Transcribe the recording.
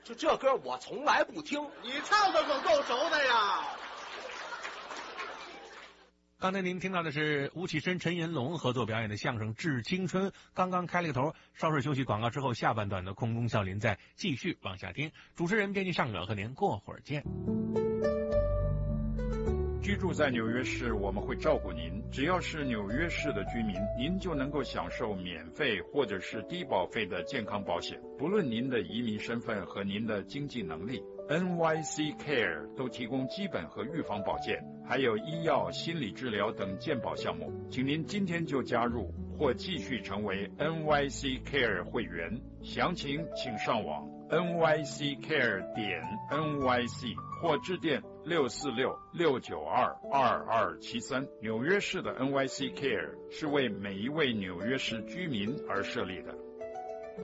这歌我从来不听， 你唱的可够熟的呀。 刚才您听到的是吴启深、陈云龙合作表演的相声《致青春》，刚刚开了个头。稍事休息广告之后，下半段的空中笑林再继续往下听。主持人编辑上远和您过会儿见。 居住在纽约市，我们会照顾您。只要是纽约市的居民，您就能够享受免费或者是低保费的健康保险，不论您的移民身份和您的经济能力。NYC Care 都提供基本和预防保健，还有医药、心理治疗等健保项目。请您今天就加入或继续成为 NYC Care 会员，详情请上网 nyccare.nyc 或致电646-692-2273。纽约市的 NYC Care 是为每一位纽约市居民而设立的。